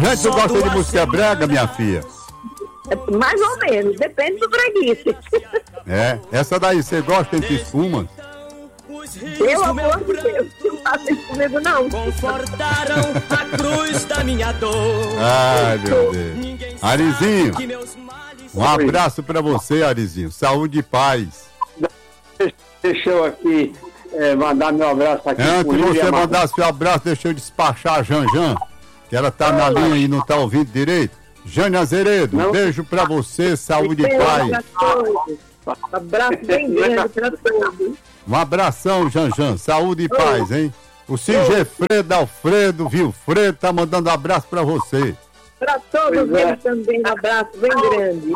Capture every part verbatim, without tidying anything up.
Gente, tu gosta de música brega, minha filha? Mais ou menos, depende do breguice. É, essa daí você gosta entre espumas? Pelo amor de Deus, não faça isso comigo não. Confortaram a cruz da minha dor. Ai, meu Deus. Arizinho, um abraço pra você, Arizinho. Saúde e paz. Deixa eu aqui é, mandar meu abraço aqui. Antes de você mandar seu abraço, deixa eu despachar a Janjan, que ela tá na linha e não tá ouvindo direito. Jane Azeredo, um beijo pra você, saúde e paz. Abraço bem grande pra todos. Um abração, Janjan, saúde e paz, hein? O Sigefredo Alfredo Vilfredo tá mandando um abraço pra você. Pra todos é. eles também, um abraço bem grande.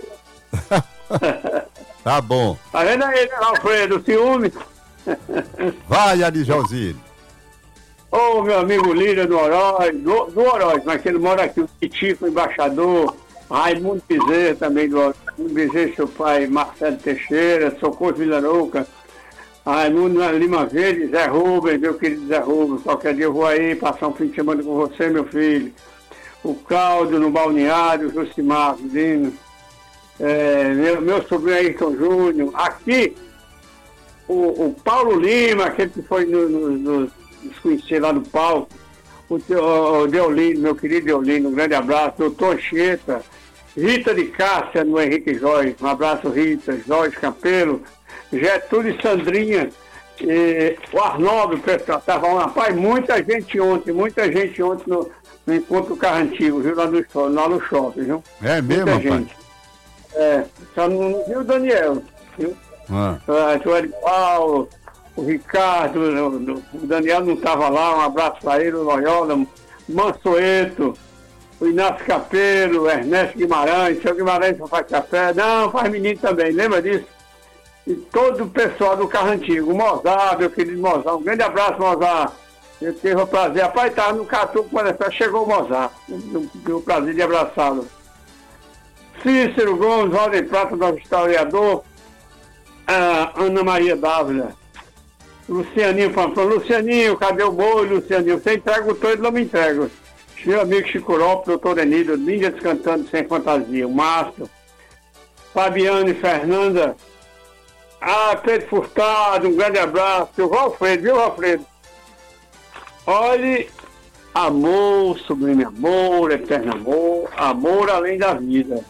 Tá bom. Tá vendo aí, Alfredo, ciúme? Vai, Ari Josine. Ô, meu amigo Lira do Oroz, do, do Oroz, mas que ele mora aqui, o Titico, o embaixador, Raimundo Bezerra também do Oroz, Raimundo Bezerra, seu pai, Marcelo Teixeira, Socorro Vilarouca, Raimundo Lima Verde, Zé Rubens, meu querido Zé Rubens, qualquer dia eu vou aí passar um fim de semana com você, meu filho. O Cláudio no Balneário, o Josimar Dino, é, meu, meu sobrinho Ayrton Júnior, aqui, o, o Paulo Lima, aquele que foi no, no, no nos conhecer lá no palco, o, o, o Deolino, meu querido Deolino, um grande abraço, doutor Anchieta, Rita de Cássia no Henrique Jorge, um abraço Rita, Jorge Campelo, Getúlio e Sandrinha, e o Arnaldo, pessoal, estava um rapaz, muita gente ontem, muita gente ontem no, no Encontro Carro Antigo, viu, lá no, lá no shopping, viu? É mesmo, muita rapaz? gente. É, só não viu o Daniel, viu? Ah. Ah, o Ed Paulo, o Ricardo, o Daniel não estava lá, um abraço para ele, o Loyola, o Mansueto, o Inácio Capeiro, o Ernesto Guimarães, o seu Guimarães só faz café, não, faz menino também, lembra disso? E todo o pessoal do Carro Antigo, o Mozart, meu querido Mozart, um grande abraço, Mozart. Eu tive o prazer, rapaz, estava no Catu, quando chegou o Mozart, eu tive o prazer de abraçá-lo. Cícero Gomes, Valdir Prata, nosso historiador, a Ana Maria Dávila, Lucianinho falando, Lucianinho, cadê o boi, Lucianinho? Você entrega o todo, não me entrega. Meu amigo Chico Lopes, doutor Enido, Ninjas Cantando Sem Fantasia, o Márcio, Fabiano e Fernanda, ah, Pedro Furtado, um grande abraço, seu Valfredo, viu, Valfredo? Olhe, amor, sublime amor, eterno amor, amor além da vida.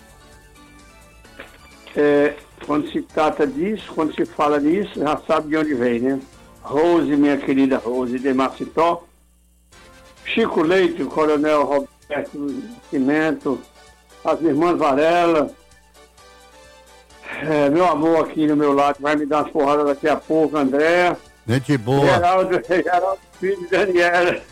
É, quando se trata disso, quando se fala disso, já sabe de onde vem, né? Rose, minha querida Rose de Macitó, Chico Leite, o Coronel Roberto Cimento, as irmãs Varela, é, meu amor aqui no meu lado, vai me dar umas porradas daqui a pouco, André. Gente boa. Geraldo, Geraldo Filho de Daniela.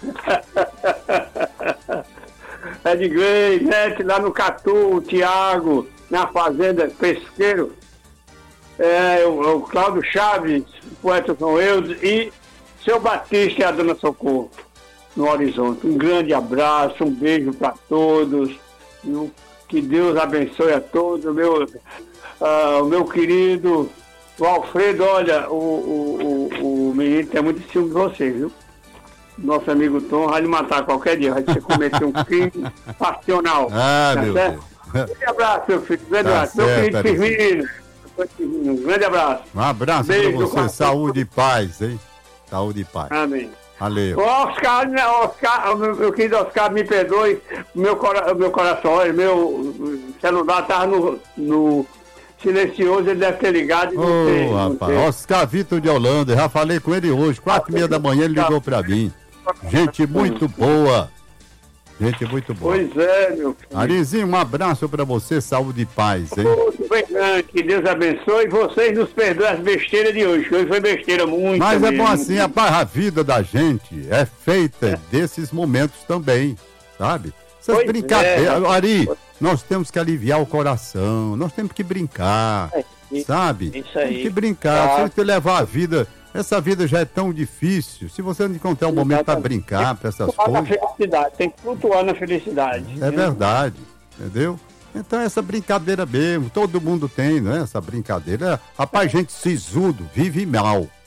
Edgley, Nete lá no Catu, o Tiago, na Fazenda Pesqueiro. É, o, o Cláudio Chaves, o poeta São Eudes e seu Batista e a Dona Socorro no Horizonte. Um grande abraço, um beijo para todos, viu? Que Deus abençoe a todos. Meu, uh, o meu querido o Alfredo, olha, o, o, o, o menino tem muito ciúme de você, viu? Nosso amigo Tom vai lhe matar qualquer dia, vai você cometer um crime passional. Ah, tá meu certo? Deus. Um grande abraço, meu filho. Um grande Tá abraço. Meu certo, querido Firmino. Um grande abraço. Um abraço Beijo pra você, do saúde e paz, hein? Saúde e paz. Amém. Valeu. O Oscar, né, Oscar, meu, meu querido Oscar, me perdoe, o meu, cora, meu coração, olha, meu celular estava no, no silencioso, ele deve ter ligado e não Ô, sei, não rapaz, sei. Oscar Vitor de Holanda, já falei com ele hoje, quatro e meia da manhã ele ligou pra mim. Gente muito boa. Gente muito boa. Pois é, meu filho. Arizinho, um abraço pra você, saúde e paz, hein? Muito bem, que Deus abençoe e vocês nos perdoem as besteiras de hoje, que hoje foi besteira muito. Mas é mesmo. bom assim, rapaz, a vida da gente é feita desses momentos também, sabe? Essas Pois brincadeiras. é. Ari, nós temos que aliviar o coração, nós temos que brincar, É, isso- sabe? isso aí. Temos que brincar, Tá. temos que levar a vida. Essa vida já é tão difícil. Se você não encontrar um momento para Exatamente. brincar, para essas Flutuar na coisas, felicidade, tem que flutuar na felicidade. é né? verdade, entendeu? Então essa brincadeira mesmo, todo mundo tem, né? Essa brincadeira. Rapaz, gente sisudo, vive mal.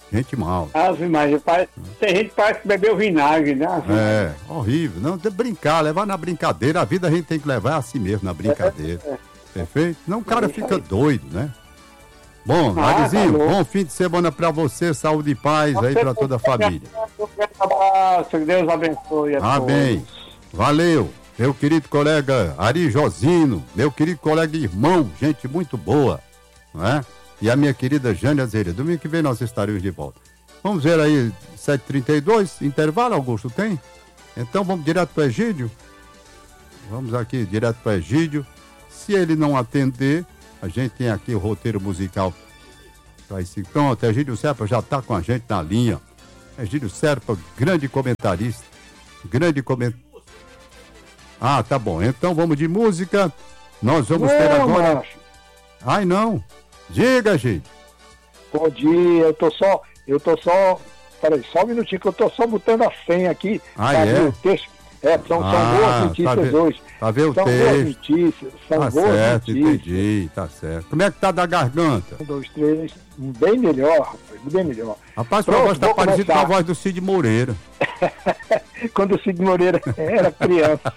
Gente mal. Ave Maria, parece, tem gente que parece que bebeu vinagre, né? É, horrível. Não, tem que brincar, levar na brincadeira. A vida a gente tem que levar assim mesmo, na brincadeira. É, é. Perfeito? Não, o cara fica doido, né? Bom, Ah, Narizinho, tá bom fim de semana pra você, saúde e paz aí pra toda a família. Um grande abraço, que Deus abençoe a Amém. todos. Valeu, meu querido colega Ari Josino, meu querido colega e irmão, gente muito boa, não é? E a minha querida Jane Azevedo. Domingo que vem nós estaremos de volta. Vamos ver aí, sete e trinta e dois, intervalo, Augusto, tem? Então vamos direto para Egídio. Vamos aqui, direto para Egídio. Se ele não atender, a gente tem aqui o roteiro musical. Pronto, Egídio Serpa já está com a gente na linha. Egídio Serpa, grande comentarista. Grande comentarista. Ah, tá bom. Então vamos de música. Nós vamos Não, ter agora... macho. Ai, não. Diga, gente. Bom dia, eu tô só, eu tô só, peraí, só um minutinho que eu tô só botando a senha aqui. Ah, pra é? ver o texto. É, são, Ah, são boas tá notícias ve- hoje. tá vendo o são boas texto? notícias, são Tá boas certo, notícias. entendi, tá certo. Como é que tá da garganta? Um, dois, três, bem melhor, rapaz, bem melhor. Rapaz, sua Pronto, voz tá vou parecida com a começar. voz do Cid Moreira. Quando o Cid Moreira era criança.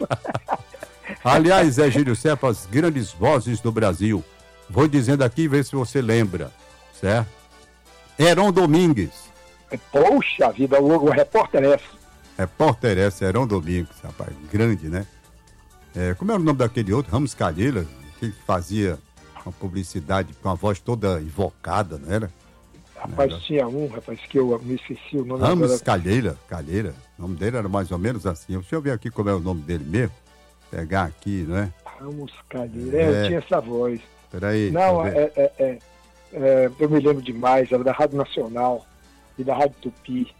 Aliás, Egídio Serpa, as grandes vozes do Brasil. Vou dizendo aqui, ver se você lembra, certo? Heron Domingues. Poxa vida, o, o repórter é esse. Repórter essa, Heron Domingues, rapaz, grande, né? É, como era o nome daquele outro? Ramos Calheira, que fazia uma publicidade com a voz toda invocada, não era? Rapaz, Não, tinha um, rapaz, que eu me esqueci o nome. Ramos agora. Calheira, Calheira, o nome dele era mais ou menos assim. Deixa eu ver aqui como é o nome dele mesmo. Pegar aqui, não é? Ramos Calheira, é, É. eu tinha essa voz. Peraí. Não, deixa eu ver. é, é, é, é, eu me lembro demais, era da Rádio Nacional e da Rádio Tupi.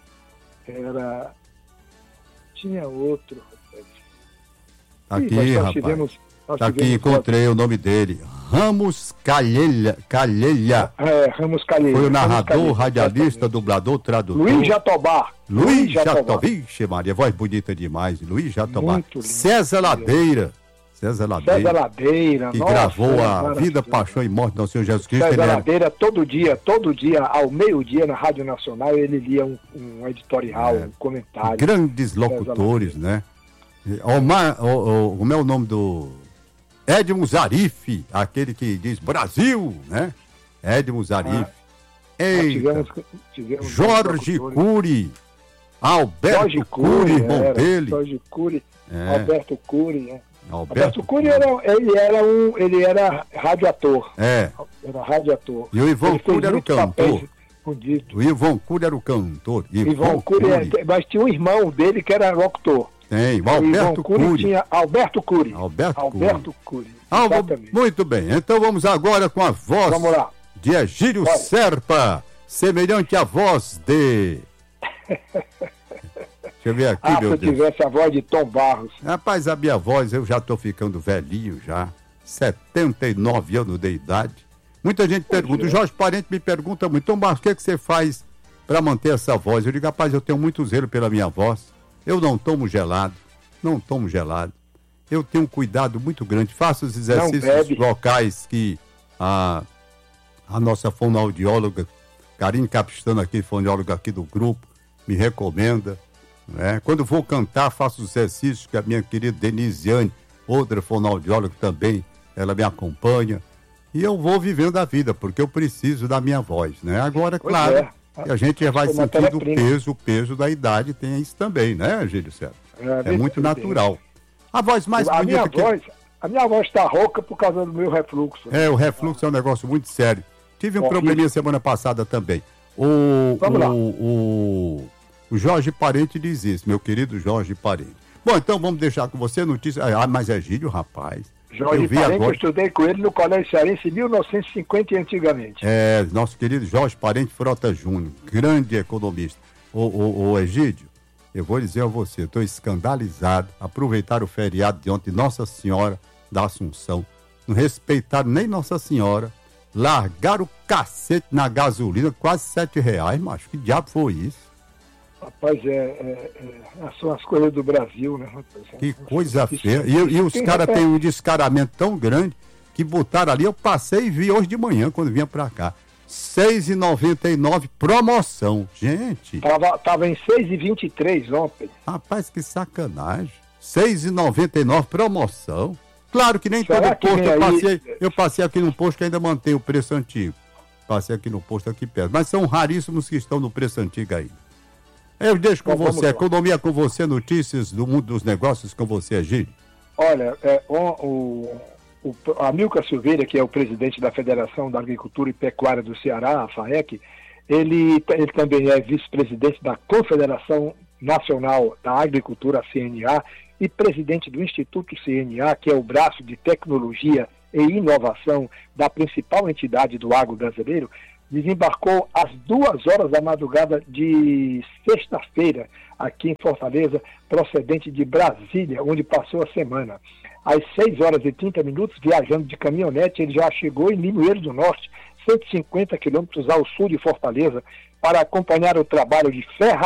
Era. Tinha outro, rapaz. Tá Ih, aqui, mas nós rapaz. tivemos- nós Tá aqui, tivemos- encontrei o nome dele. Ramos Calheira. Calheira. É, Ramos Calheira. Foi o Ramos narrador, Calheira, radialista, exatamente. dublador, tradutor. Luiz Jatobá. Luiz Jatobá. Jatobá. Vixe, Maria, voz bonita demais. Luiz Jatobá. Muito lindo. César Ladeira. César Ladeira. César Ladeira. Que nossa, gravou era a maravilhoso. Vida, Paixão e Morte do Nosso Senhor Jesus Cristo. César Ele era Ladeira, todo dia, todo dia, ao meio-dia, na Rádio Nacional, ele lia um, um editorial, É. um comentário. grandes locutores, né? Omar, o, o, como é o nome do... Edmo Zarif, aquele que diz Brasil, né? Edmo Zarif. Nós Eita. tivemos, tivemos Jorge locutores. Cury. Alberto Jorge Cury, Cury, irmão era, dele. Jorge Cury, É. Alberto Cury, né? Alberto Alberto Cury era, ele era um, ele era radioator, É. era radioator. E o Ivan Ele fez Cury era o muitos papéis cantor. escondidos. O Ivan Cury era o cantor. Ivan Cury, é- mas tinha um irmão dele que era locutor. Tem, o O Ivan Alberto Cury Cury. tinha Alberto Cury. Alberto Alberto Cury. Ah, Exatamente. muito bem, então vamos agora com a voz Vamos lá. de Egídio Vai. Serpa, semelhante à voz de... Deixa eu ver aqui, Ah, se meu eu Deus. tivesse a voz de Tom Barros. Rapaz, a minha voz, eu já tô ficando velhinho já, setenta e nove anos de idade. Muita gente pergunta, é. o Jorge Parente me pergunta muito, Tom Barros, o que, é que você faz para manter essa voz? Eu digo, rapaz, eu tenho muito zelo pela minha voz, eu não tomo gelado, não tomo gelado. Eu tenho um cuidado muito grande, faço os exercícios bebe. locais que a, a nossa fonoaudióloga, Karine Capistano aqui, fonoaudióloga aqui do grupo, me recomenda. Né? Quando vou cantar, faço os exercícios que a minha querida Denisiane, outra fonoaudióloga também, ela me acompanha. E eu vou vivendo a vida, porque eu preciso da minha voz. Né? Agora, Pois claro, é. que a gente vai Sou sentindo o matéria-prima. peso, o peso da idade, tem isso também, né, Gílio Serpa? É, bem muito evidente. natural. A voz mais a minha bonita que... voz, a minha voz está rouca por causa do meu refluxo. É, o refluxo é um negócio muito sério. Tive um Horrível. probleminha semana passada também. O, Vamos lá. o, o, o Jorge Parente diz isso, meu querido Jorge Parente. Bom, então vamos deixar com você a notícia. Ah, mas é Gílio, rapaz. Jorge eu vi Parente, eu agora. estudei com ele no Colégio Cearense em mil novecentos e cinquenta e antigamente. É, nosso querido Jorge Parente Frota Júnior, grande economista. Ô, ô, ô Egídio, eu vou dizer a você, estou escandalizado, aproveitar o feriado de ontem, Nossa Senhora da Assunção, não respeitaram nem Nossa Senhora, largaram o cacete na gasolina, quase sete reais, macho, que diabo foi isso? Rapaz, é, é, é, são as coisas do Brasil, né, rapaz? Que coisa Isso- feia. E, e os Quem caras repete- têm um descaramento tão grande que botaram ali, eu passei e vi hoje de manhã, quando vinha pra cá. seis reais e noventa e nove centavos, promoção. Gente, Tava, tava em seis reais e vinte e três centavos ontem. rapaz, que sacanagem. seis reais e noventa e nove centavos, promoção. Claro que nem Será todo que posto, vem eu aí- passei, eu passei aqui num posto que ainda mantém o preço antigo. Passei aqui no posto aqui perto. Mas são raríssimos que estão no preço antigo ainda. Eu deixo com Então, vamos você, lá. economia com você, notícias do mundo dos negócios com você, Agílio. Olha, é, o, o, o Amilcar Silveira, que é o presidente da Federação da Agricultura e Pecuária do Ceará, a FAEC, ele, ele também é vice-presidente da Confederação Nacional da Agricultura, a C N A, e presidente do Instituto C N A, que é o braço de tecnologia e inovação da principal entidade do agro brasileiro, desembarcou às duas horas da madrugada de sexta-feira aqui em Fortaleza, procedente de Brasília, onde passou a semana. Às seis horas e trinta minutos, viajando de caminhonete, ele já chegou em Limoeiro do Norte, cento e cinquenta quilômetros ao sul de Fortaleza, para acompanhar o trabalho de ferra